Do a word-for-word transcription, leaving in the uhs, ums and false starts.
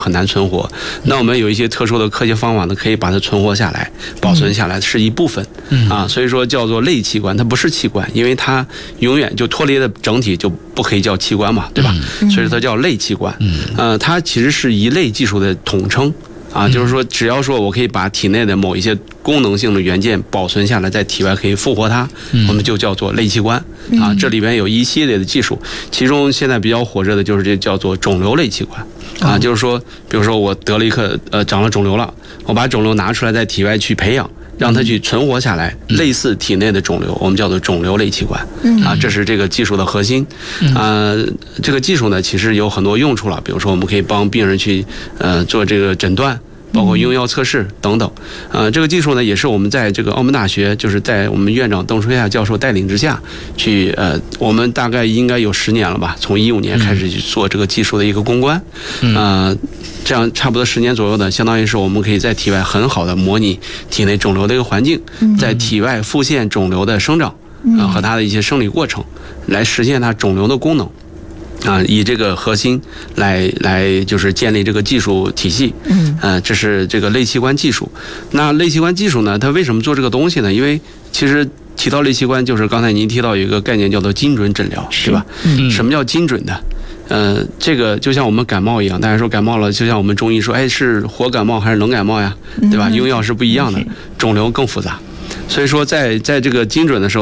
很难存活。那我们有一些特殊的科学方法呢，可以把它存活下来、保存下来，是一部分啊。所以说叫做类器官，它不是器官，因为它永远就脱离了整体，就不可以叫器官嘛，对吧？所以它叫类器官。呃，它其实是一类技术的统称。啊，就是说，只要说我可以把体内的某一些功能性的元件保存下来，在体外可以复活它，我们就叫做类器官。啊，这里边有一系列的技术，其中现在比较火热的就是这叫做肿瘤类器官。啊，就是说，比如说我得了一颗呃长了肿瘤了，我把肿瘤拿出来在体外去培养，让它去存活下来，类似体内的肿瘤，我们叫做肿瘤类器官。啊，这是这个技术的核心。啊，这个技术呢，其实有很多用处了，比如说我们可以帮病人去呃做这个诊断。包括用药测试等等，呃，这个技术呢，也是我们在这个澳门大学，就是在我们院长邓春夏教授带领之下，去呃，我们大概应该有十年了吧，从一五年开始去做这个技术的一个攻关，呃，这样差不多十年左右呢，相当于是我们可以在体外很好的模拟体内肿瘤的一个环境，在体外复现肿瘤的生长啊、呃、和它的一些生理过程，来实现它肿瘤的功能。啊，以这个核心来来就是建立这个技术体系，嗯，呃，这是这个类器官技术。那类器官技术呢，它为什么做这个东西呢？因为其实提到类器官，就是刚才您提到有一个概念叫做精准诊疗，是吧？嗯，什么叫精准的？呃，这个就像我们感冒一样，大家说感冒了，就像我们中医说，哎，是活感冒还是冷感冒呀？对吧？用药是不一样的，肿瘤更复杂。所以说在，在在这个精准的时候。